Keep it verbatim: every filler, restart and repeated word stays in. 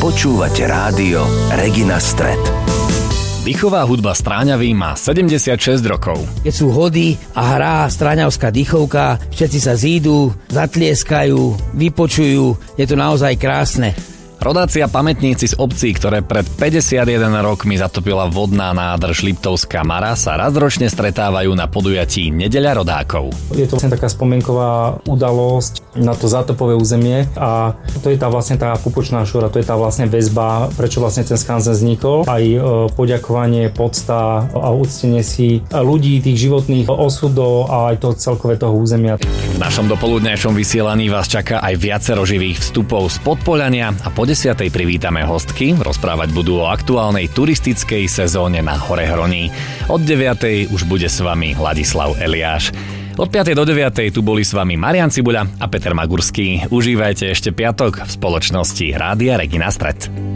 Počúvate rádio Regina Stret. Dýchová hudba Stráňavy má sedemdesiatšesť rokov. Keď sú hody a hrá stráňavská dýchovka, všetci sa zídu, zatlieskajú, vypočujú, je to naozaj krásne. Rodáci a pamätníci z obcí, ktoré pred päťdesiatjeden rokmi zatopila vodná nádrž Liptovská Mara, sa raz ročne stretávajú na podujatí Nedeľa rodákov. Je to vlastne taká spomienková udalosť na to zátopové územie a to je tá vlastne tá pupočná šúra, to je tá vlastne väzba, prečo vlastne ten skanzen vznikol. Aj poďakovanie, podsta a uctenie si ľudí, tých životných osudov a aj toho celkové toho územia. V našom dopoludňajšom vysielaní vás čaká aj viacero živých vstupov z Podpoľania a po desiatej privítame hostky. Rozprávať budú o aktuálnej turistickej sezóne na Hore Hroní. Od deviatej už bude s vami Ladislav Eliáš. Od piatej do deviatej tu boli s vami Marian Cibuľa a Peter Magurský. Užívajte ešte piatok v spoločnosti Rádia Regina Stret.